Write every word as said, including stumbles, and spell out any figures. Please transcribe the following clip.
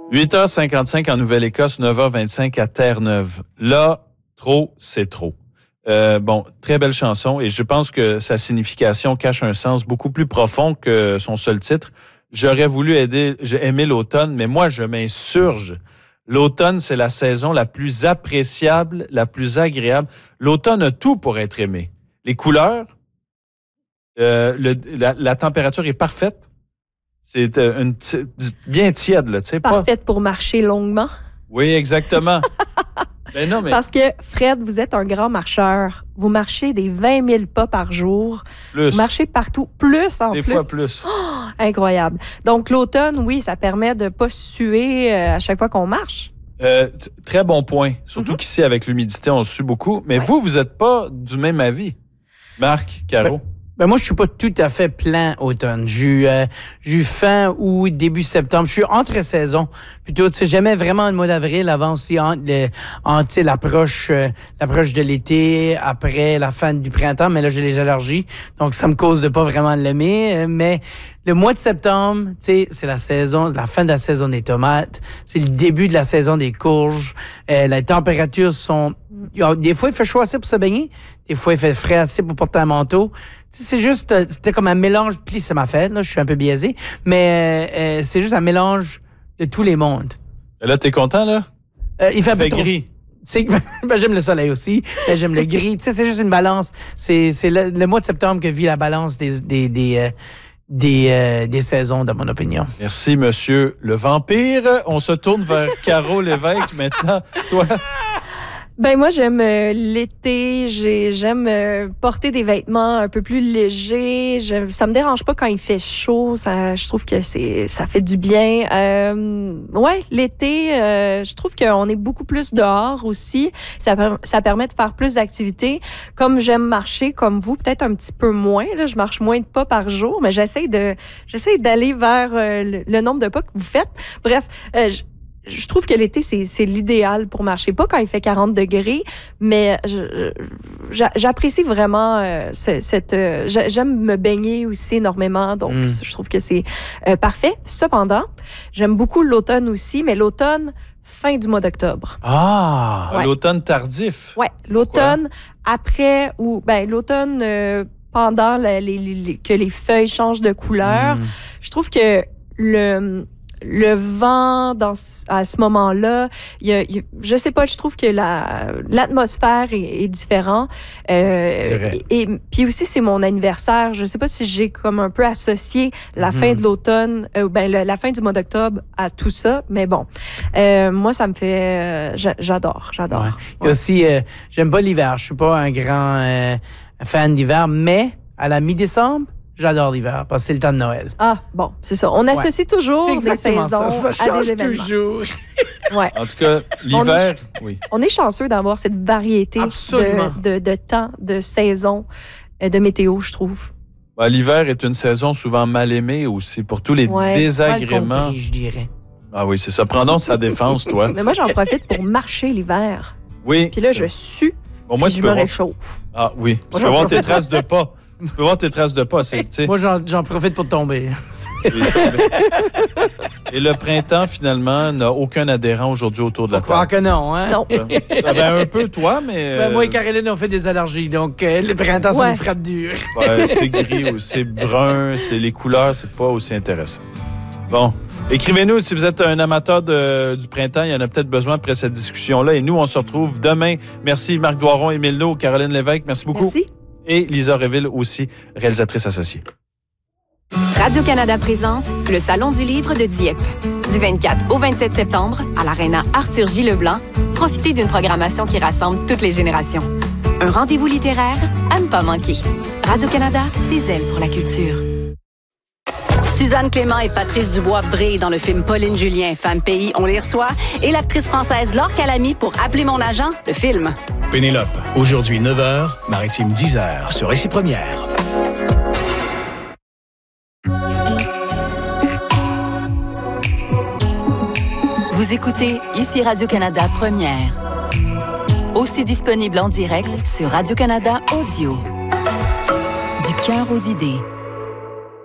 huit heures cinquante-cinq en Nouvelle-Écosse, neuf heures vingt-cinq à Terre-Neuve. Là, trop, c'est trop. Euh, bon, très belle chanson et je pense que sa signification cache un sens beaucoup plus profond que son seul titre. J'aurais voulu aider, j'ai aimé l'automne, mais moi, je m'insurge. L'automne, c'est la saison la plus appréciable, la plus agréable. L'automne a tout pour être aimé. Les couleurs, euh, le, la, la température est parfaite. C'est euh, une t- bien tiède, là, tu sais. Parfaite pas... pour marcher longuement. Oui, exactement. Ben non, mais... Parce que, Fred, vous êtes un grand marcheur. Vous marchez des vingt mille pas par jour. Plus. Vous marchez partout. Plus en des plus. Des fois plus. Oh, incroyable. Donc, l'automne, oui, ça permet de ne pas suer euh, à chaque fois qu'on marche. Euh, t- très bon point. Surtout mm-hmm. qu'ici, avec l'humidité, on sue beaucoup. Mais ouais. vous, vous n'êtes pas du même avis. Marc, Caro? Ben... Ben moi, je suis pas tout à fait plein automne. J'ai eu, euh, j'ai eu fin août, début septembre. Je suis entre saison. Plutôt, tu sais, j'aimais vraiment le mois d'avril avant aussi, entre, le, entre tu sais, l'approche, euh, l'approche de l'été, après la fin du printemps. Mais là, j'ai les allergies. Donc, ça me cause de pas vraiment l'aimer. Mais le mois de septembre, tu sais, c'est la saison, la fin de la saison des tomates. C'est le début de la saison des courges. Euh, les températures sont... Des fois, il fait chaud assez pour se baigner. Des fois, il fait frais assez pour porter un manteau. Tu sais, c'est juste... C'était comme un mélange... Puis c'est ma fête, là, je suis un peu biaisé. Mais euh, c'est juste un mélange de tous les mondes. Et là, t'es content, là? Euh, il fait un peu trop... gris. C'est, ben, j'aime le soleil aussi. Ben, j'aime le gris. Tu sais, c'est juste une balance. C'est, c'est le, le mois de septembre que vit la balance des... des, des euh, Des, euh, des saisons, de mon opinion. Merci, monsieur le vampire. On se tourne vers Caro Lévesque maintenant. Toi? Ben moi, j'aime euh, l'été. J'ai, j'aime euh, porter des vêtements un peu plus légers. Je, ça me dérange pas quand il fait chaud. Ça, je trouve que c'est, ça fait du bien. Euh, ouais, l'été, euh, je trouve qu'on est beaucoup plus dehors aussi. Ça, ça permet de faire plus d'activités. Comme j'aime marcher, comme vous, peut-être un petit peu moins. Là, je marche moins de pas par jour, mais j'essaie de, j'essaie d'aller vers euh, le, le nombre de pas que vous faites. Bref, euh, je, Je trouve que l'été, c'est, c'est l'idéal pour marcher. Pas quand il fait quarante degrés, mais je, je, j'apprécie vraiment euh, ce, cette... Euh, j'aime me baigner aussi énormément, donc mm. je trouve que c'est euh, parfait. Cependant, j'aime beaucoup l'automne aussi, mais l'automne, fin du mois d'octobre. Ah! Ouais. L'automne tardif. Oui, l'automne Pourquoi? Après, ou ben l'automne euh, pendant la, les, les, que les feuilles changent de couleur. Mm. Je trouve que le... Le vent, dans, à ce moment-là, il y a, il y a, je sais pas, je trouve que la, l'atmosphère est, est différente. Euh, et, et puis aussi, c'est mon anniversaire. Je sais pas si j'ai comme un peu associé la mm-hmm. fin de l'automne, euh, ben le, la fin du mois d'octobre à tout ça. Mais bon, euh, moi, ça me fait... Euh, j'adore, j'adore. Ouais. Il y a aussi, euh, j'aime pas l'hiver. Je suis pas un grand euh, fan d'hiver, mais à la mi-décembre, j'adore l'hiver parce que c'est le temps de Noël. Ah, bon, c'est ça. On associe ouais. toujours des saisons ça. Ça change à des événements. toujours. Ouais. En tout cas, l'hiver, on est, oui. On est chanceux d'avoir cette variété de, de, de temps, de saison, de météo, je trouve. Ben, l'hiver est une saison souvent mal aimée aussi pour tous les ouais. désagréments. Mal compris, je dirais. Ah oui, c'est ça. Prends donc sa défense, toi. Mais moi, j'en profite pour marcher l'hiver. Oui. Puis là, je sue, bon, moi, puis je me voir... réchauffe. Ah oui. Moi, tu peux voir tes traces de pas. Tu peux voir tes traces de pas. C'est, t'sais. Moi, j'en, j'en profite pour tomber. Et le printemps, finalement, n'a aucun adhérent aujourd'hui autour de la table. Je crois que non, hein? Non. Ben, un peu, toi, mais... Ben, moi et Caroline, on fait des allergies, donc euh, le printemps, ça ouais. nous frappe dur. Ouais, c'est gris, c'est brun, c'est les couleurs, c'est pas aussi intéressant. Bon. Écrivez-nous si vous êtes un amateur de, du printemps. Il y en a peut-être besoin après cette discussion-là. Et nous, on se retrouve demain. Merci Marc Doiron, Émile Naud, Caroline Lévesque. Merci beaucoup. Merci. Et Lisa Reville aussi, réalisatrice associée. Radio-Canada présente le Salon du livre de Dieppe. Du vingt-quatre au vingt-sept septembre, à l'Aréna Arthur J. Leblanc, profitez d'une programmation qui rassemble toutes les générations. Un rendez-vous littéraire à ne pas manquer. Radio-Canada, des ailes pour la culture. Suzanne Clément et Patrice Dubois brillent dans le film Pauline Julien, Femme Pays, on les reçoit, et l'actrice française Laure Calamy pour Appeler mon agent, le film. Pénélope, aujourd'hui neuf heures, Maritime dix heures, sur Récit Première. Vous écoutez ici Radio-Canada Première. Aussi disponible en direct sur Radio-Canada Audio. Du cœur aux idées.